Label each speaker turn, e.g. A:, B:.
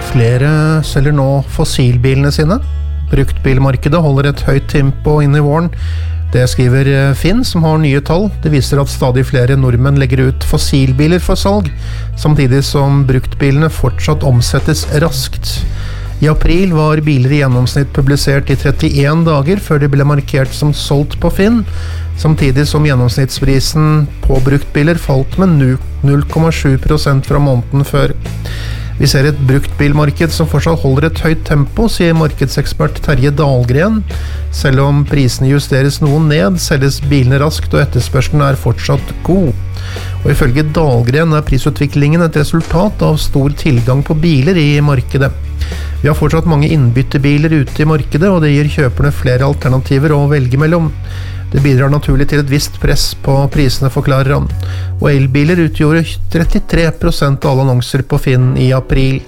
A: Flere selger nå fossilbilene sine. Bruktbilmarkedet holder et høyt tempo inn i våren. Det skriver Finn, som har nye tall. Det viser at stadig flere nordmenn legger ut fossilbiler for salg, samtidig som bruktbilene fortsatt omsettes raskt. I april var biler i gjennomsnitt publisert i 31 dager før de ble markert som solgt på Finn, samtidig som gjennomsnittsprisen på bruktbiler falt med 0,7% fra måneden før. Vi ser et bruktbilmarked som fortsatt holder et høyt tempo, sier markedsekspert Terje Dahlgren. Selv om prisene justeres noe ned, selges bilene raskt og etterspørselen er fortsatt god. Og ifølge Dahlgren er prisutviklingen et resultat av stor tilgang på biler i markedet. Vi har fortsatt mange innbyttebiler ute i markedet, og det gir kjøperne flere alternativer å velge mellom. Det bidrar naturlig til et visst press på prisene, forklarer han. Og elbiler utgjorde 33% av alle annonser på Finn i april.